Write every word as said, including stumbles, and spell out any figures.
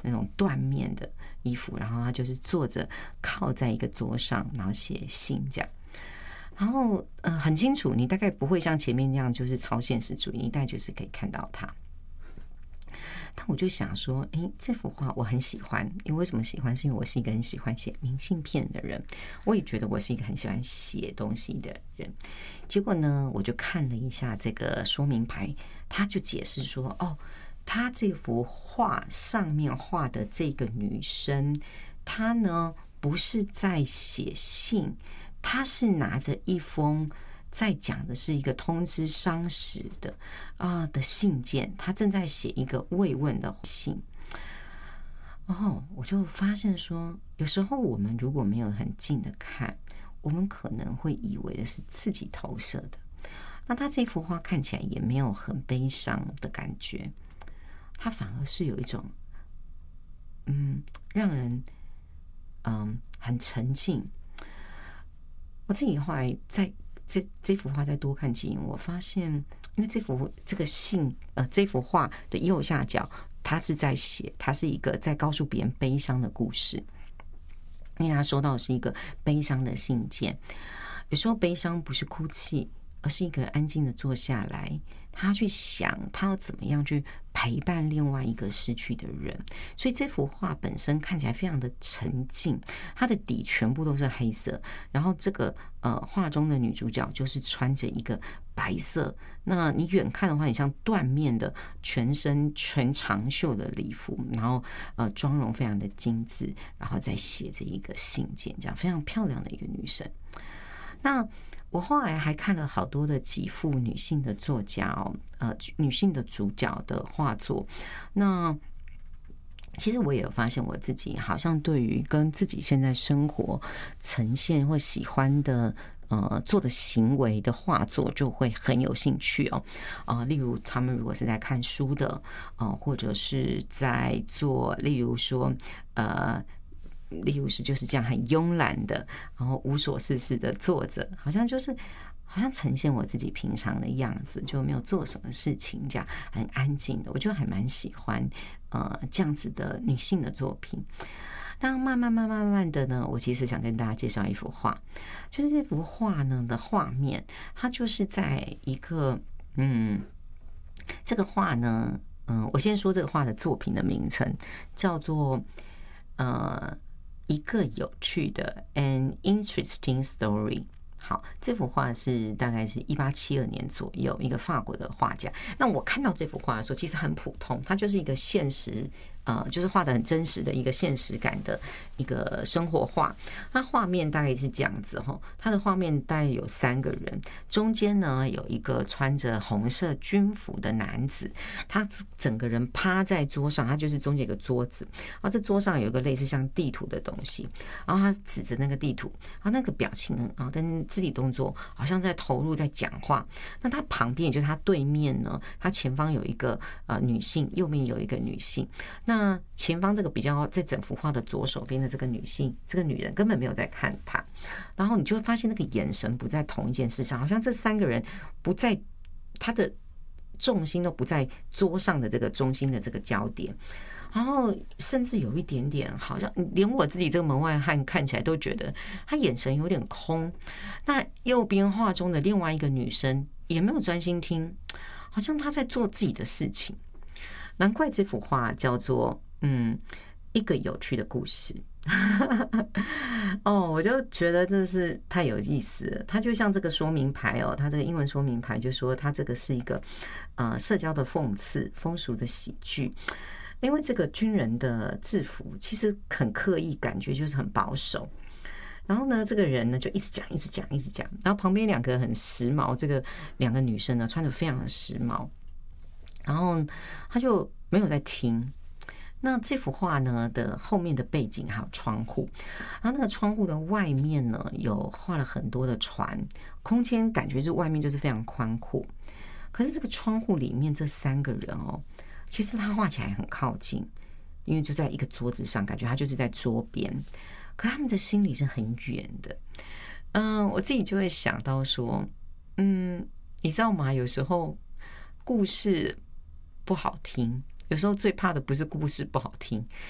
那种缎面的衣服，然后他就是坐着靠在一个桌上，然后写信这样。然后呃很清楚，你大概不会像前面那样就是超现实主义，你大概就是可以看到他。但我就想说，哎，这幅画我很喜欢，因为为什么喜欢？是因为我是一个很喜欢写明信片的人，我也觉得我是一个很喜欢写东西的人。结果呢，我就看了一下这个说明牌，他就解释说，哦，他这幅画上面画的这个女生，她呢不是在写信，她是拿着一封。在讲的是一个通知丧事的啊、呃、的信件，他正在写一个慰问的信。然后我就发现说，有时候我们如果没有很近的看，我们可能会以为的是自己投射的。那他这幅画看起来也没有很悲伤的感觉，他反而是有一种嗯让人嗯很沉静。我自己后来在。这这幅画再多看几眼，我发现，因为这幅这个信，呃，这幅画的右下角，他是在写，他是一个在告诉别人悲伤的故事，因为他收到的是一个悲伤的信件。有时候悲伤不是哭泣，而是一个人安静的坐下来，他去想他要怎么样去陪伴另外一个失去的人。所以这幅画本身看起来非常的沉静，它的底全部都是黑色，然后这个呃画中的女主角就是穿着一个白色，那你远看的话很像缎面的全身全长袖的礼服，然后呃妆容非常的精致，然后再写着一个信件，这样非常漂亮的一个女生。那我后来还看了好多的几幅女性的作家哦，呃，女性的主角的画作。那其实我也有发现，我自己好像对于跟自己现在生活呈现或喜欢的呃做的行为的画作，就会很有兴趣哦。啊、呃，例如他们如果是在看书的，呃，或者是在做，例如说呃。例如是就是这样很慵懒的，然后无所事事的坐着，好像就是好像呈现我自己平常的样子，就没有做什么事情，这样很安静的，我就还蛮喜欢呃这样子的女性的作品。那慢慢慢慢慢慢的呢，我其实想跟大家介绍一幅画，就是这幅画呢的画面，它就是在一个嗯，这个画呢，嗯，我先说这个画的作品的名称叫做呃。一个有趣的 an interesting story。好，这幅画是大概是一八七二年左右，一个法国的画家。那我看到这幅画的时候，其实很普通，它就是一个现实，呃，就是画的很真实的一个现实感的一个生活画。它画面大概是这样子哈，它的画面大概有三个人，中间呢有一个穿着红色军服的男子，他整个人趴在桌上，他就是中间有个桌子，然后这桌上有一个类似像地图的东西，然后他指着那个地图，然后那个表情啊跟肢体动作好像在投入在讲话。那他旁边也就是他对面呢，他前方有一个呃女性，右面有一个女性。那前方这个比较在整幅画的左手边的这个女性，这个女人根本没有在看他，然后你就会发现那个眼神不在同一件事上，好像这三个人不在他的重心都不在桌上的这个中心的这个焦点。然后甚至有一点点好像连我自己这个门外汉看起来都觉得他眼神有点空。那右边画中的另外一个女生也没有专心听，好像她在做自己的事情。难怪这幅画叫做嗯一个有趣的故事。哦，我就觉得真的是太有意思了。它就像这个说明牌哦，它这个英文说明牌就说它这个是一个呃社交的讽刺、风俗的喜剧。因为这个军人的制服其实很刻意，感觉就是很保守。然后呢，这个人呢就一直讲，一直讲，一直讲。然后旁边两个很时髦，这个两个女生呢穿得非常的时髦，然后他就没有在听。那这幅画呢的后面的背景还有窗户，然后那个窗户的外面呢有画了很多的船，空间感觉是外面就是非常宽阔。可是这个窗户里面这三个人哦。其实他画起来很靠近，因为就在一个桌子上，感觉他就是在桌边，可他们的心里是很远的。嗯，我自己就会想到说，嗯，你知道吗？有时候故事不好听，有时候最怕的不是故事不好听，